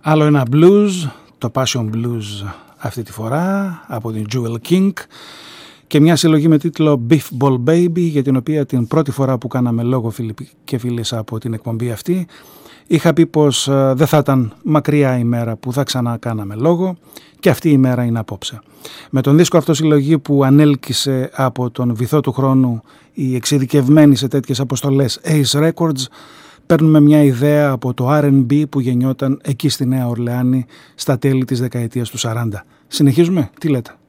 Άλλο ένα blues, το Passion Blues αυτή τη φορά από την Jewel King και μια συλλογή με τίτλο Beef Ball Baby, για την οποία την πρώτη φορά που κάναμε λόγο, φίλοι και φίλες, από την εκπομπή αυτή είχα πει πως δεν θα ήταν μακριά η μέρα που θα ξανακάναμε λόγο, και αυτή η μέρα είναι απόψε. Με τον δίσκο αυτό συλλογή που ανέλκυσε από τον βυθό του χρόνου οι εξειδικευμένοι σε τέτοιες αποστολές Ace Records, παίρνουμε μια ιδέα από το R&B που γεννιόταν εκεί στη Νέα Ορλεάνη στα τέλη της δεκαετίας του 40. Συνεχίζουμε, τι λέτε?